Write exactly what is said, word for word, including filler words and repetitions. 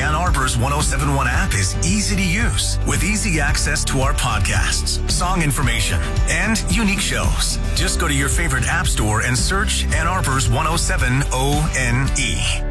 Ann Arbor's one oh seven point one app is easy to use with easy access to our podcasts, song information, and unique shows. Just go to your favorite app store and search Ann Arbor's one oh seven O N E.